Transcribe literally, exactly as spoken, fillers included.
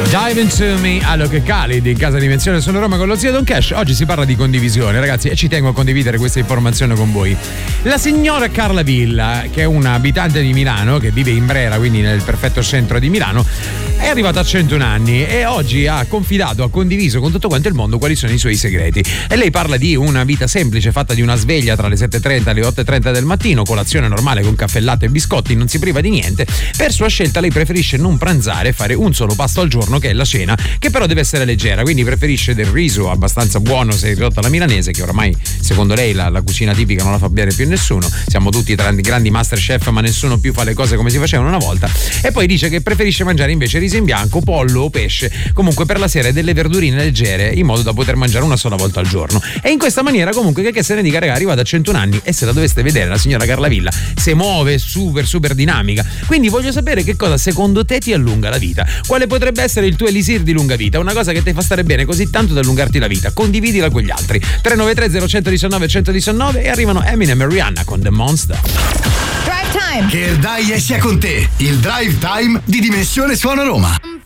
Dive Into Me, Alok Khalid in casa Dimensione Sono Roma con lo zio Don Cash. Oggi si parla di condivisione, ragazzi, e ci tengo a condividere questa informazione con voi. La signora Carla Villa, che è una abitante di Milano, che vive in Brera, quindi nel perfetto centro di Milano, è arrivata a centuno anni e oggi ha confidato, ha condiviso con tutto quanto il mondo quali sono i suoi segreti. E lei parla di una vita semplice, fatta di una sveglia tra le sette e trenta e le otto e trenta del mattino, colazione normale con caffè latte e biscotti, non si priva di niente. Per sua scelta lei preferisce non pranzare, fare un solo pasto al giorno, che è la cena, che però deve essere leggera, quindi preferisce del riso abbastanza buono, se ridotto alla milanese, che oramai secondo lei la, la cucina tipica non la fa bene più nessuno, siamo tutti grandi, grandi master chef, ma nessuno più fa le cose come si facevano una volta. E poi dice che preferisce mangiare invece riso in bianco, pollo o pesce, comunque per la sera delle verdurine leggere, in modo da poter mangiare una sola volta al giorno. E in questa maniera comunque che, che se ne dica, ragazzi, arriva da centuno anni, e se la doveste vedere la signora Carla Villa si muove super super dinamica. Quindi voglio sapere che cosa secondo te ti allunga la vita, quale potrebbe essere il tuo elisir di lunga vita, una cosa che ti fa stare bene così tanto da allungarti la vita. Condividila con gli altri. Tre nove tre zero uno uno nove uno uno nove e arrivano Eminem e Rihanna con The Monster. Drive Time, che il dai sia con te, il Drive Time di Dimensione Suono Roma.